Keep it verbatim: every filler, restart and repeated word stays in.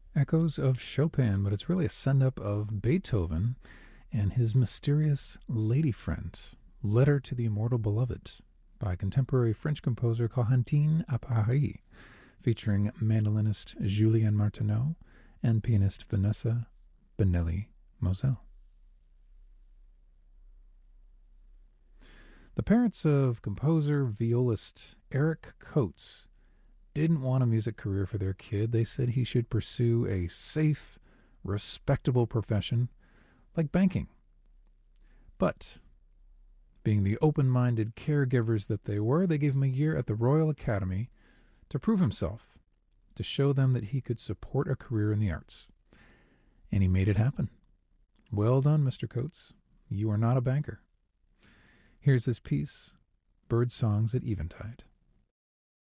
Echoes of Chopin, but it's really a send up of Beethoven and his mysterious lady friend, Letter to the Immortal Beloved, by contemporary French composer Corentin à Paris, featuring mandolinist Julien Martineau and pianist Vanessa Benelli Moselle. The parents of composer, violist Eric Coates didn't want a music career for their kid. They said he should pursue a safe, respectable profession like banking. But, being the open-minded caregivers that they were, they gave him a year at the Royal Academy to prove himself, to show them that he could support a career in the arts. And he made it happen. Well done, Mister Coates. You are not a banker. Here's his piece, Bird Songs at Eventide.